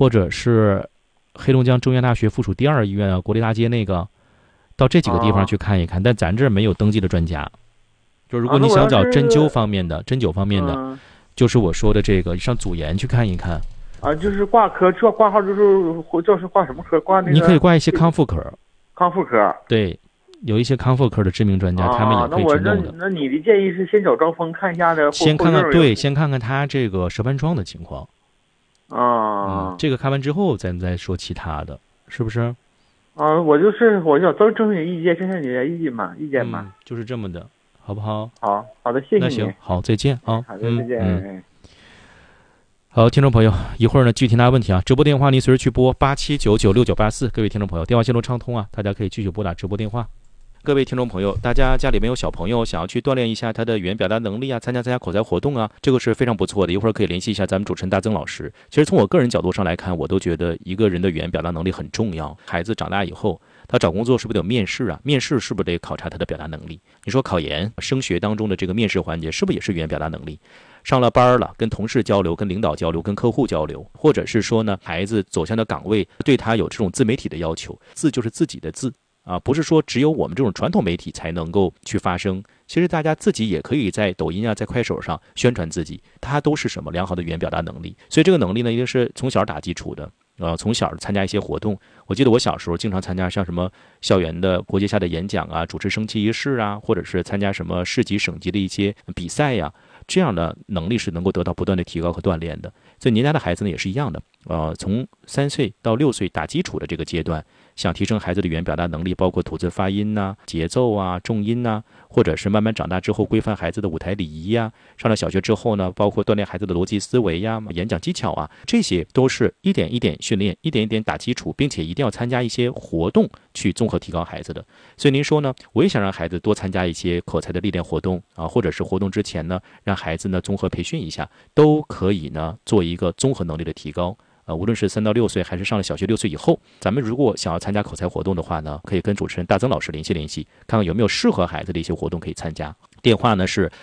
或者是黑龙江中医大学附属第2医院啊，国立大街那个，到这几个地方去看一看。但咱这儿没有登记的专家。就如果你想找针灸方面的，就是我说的这个，上祖研去看一看。 就是挂科，这挂号就是挂什么科？挂那个。 你可以挂一些康复科。 康复科。 对，有一些康复科的知名专家，他们也可以去弄的。 那你的建议是先找招风看一下的， 先看看他这个舌斑疮的情况。这个看完之后，咱再说其他的，是不是？ 我想征求你意见，听听你的意见嘛。 就是这么的，好不好？ 好的，谢谢你。 那行，好，再见啊。 好的，再见。 好，听众朋友，一会儿呢，具体拿问题啊，直播电话您随时去拨87996984，各位听众朋友，电话线路畅通啊，大家可以继续拨打直播电话。各位听众朋友，大家家里面有小朋友，想要去锻炼一下他的语言表达能力啊，参加口才活动啊，这个是非常不错的。一会儿可以联系一下咱们主持人大曾老师。其实从我个人角度上来看，我都觉得一个人的语言表达能力很重要。孩子长大以后，他找工作是不是得有面试啊？面试是不是得考察他的表达能力？你说考研、升学当中的这个面试环节，是不是也是语言表达能力？上了班了，跟同事交流、跟领导交流、跟客户交流，或者是说呢，孩子走向的岗位对他有这种自媒体的要求，字就是自己的字。不是说只有我们这种传统媒体才能够去发声，其实大家自己也可以在抖音啊，在快手上宣传自己，它都是什么良好的语言表达能力。所以这个能力呢，一定是从小打基础的。从小参加一些活动，我记得我小时候经常参加像什么校园的国际下的演讲啊，主持升旗仪式啊，或者是参加什么市级省级的一些比赛呀，这样的能力是能够得到不断的提高和锻炼的。所以您家的孩子呢也是一样的，从3岁到6岁打基础的这个阶段，想提升孩子的语言表达能力，包括吐字发音呐、节奏啊、重音呐，或者是慢慢长大之后规范孩子的舞台礼仪呀，上了小学之后呢，包括锻炼孩子的逻辑思维呀、演讲技巧啊，这些都是一点一点训练，一点一点打基础，并且一定要参加一些活动去综合提高孩子的。所以您说呢，我也想让孩子多参加一些口才的历练活动啊，或者是活动之前呢，让孩子呢综合培训一下，都可以呢做一个综合能力的提高。无论是3到6岁还是上了小学6岁以后，咱们如果想要参加口才活动的话呢，可以跟主持人大曾老师联系，看看有没有适合孩子的一些活动可以参加。电话呢是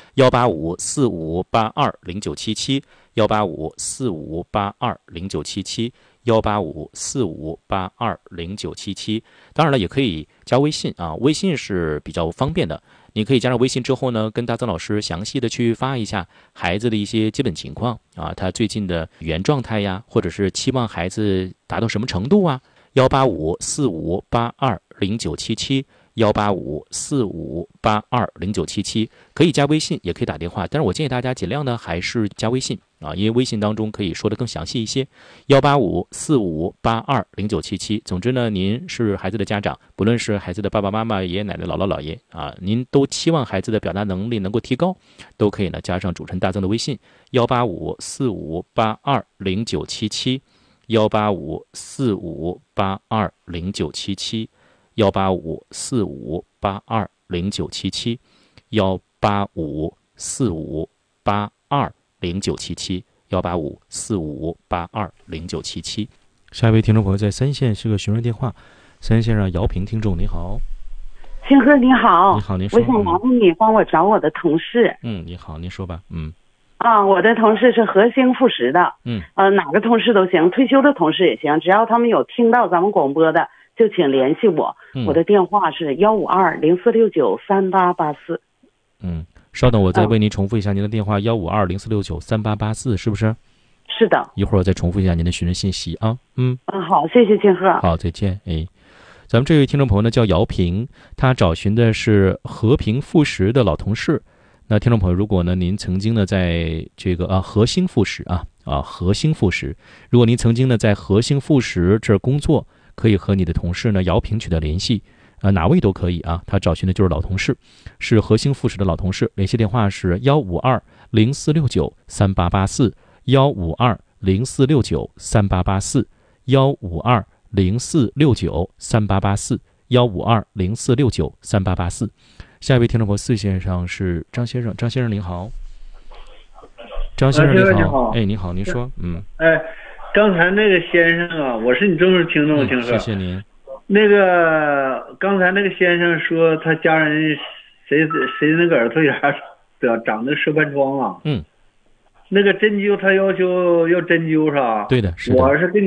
18545820977 18545820977 当然了，也可以加微信啊，微信是比较方便的。你可以加上微信之后呢，跟大曾老师详细的去发一下孩子的一些基本情况啊，他最近的语言状态呀，或者是期望孩子达到什么程度啊。18545820977 18545820977，可以加微信，也可以打电话，但是我建议大家尽量呢还是加微信啊，因为微信当中可以说的更详细一些。18545820977。总之呢，您是孩子的家长，不论是孩子的爸爸妈妈、爷爷奶奶、姥姥姥爷啊，您都期望孩子的表达能力能够提高，都可以呢加上主持人大曾的微信18545820977 18545820977 18545820977 18545820977 18545820977。下一位听众朋友在3线是个询问电话，3线上姚平听众，你好。 星哥你好。 你好，您说。 我想麻烦你帮我找我的同事。 你好，您说吧。 我的同事是核心副食的。哪个同事都行，退休的同事也行，只要他们有听到咱们广播的，就请联系我。我的电话是15204693884。 稍等，我再为您重复一下您的电话15204693884，是不是？ 是的。 一会儿我再重复一下您的询问信息啊。 好，谢谢金鹤。 好，再见。咱们这位听众朋友呢叫姚平，他找寻的是和平副食的老同事。那听众朋友，如果呢您曾经呢在这个和兴副食和兴副食，如果您曾经呢在和兴副食这儿工作，可以和你的同事呢姚平取得联系。哪位都可以啊，他找寻的就是老同事，是和兴副食的老同事。联系电话是15204693884 15204693884 15204693884 15204693884。下一位听众朋友4线上是张先生，张先生您好。张先生你好。你好，您说。 刚才那个先生啊，我是你忠实听众，听说。 谢谢您。 那个刚才那个先生说他家人谁那个耳朵眼长的舌斑疮啊。那个针灸他要求要针灸是吧？ 对的，是的。 我是跟你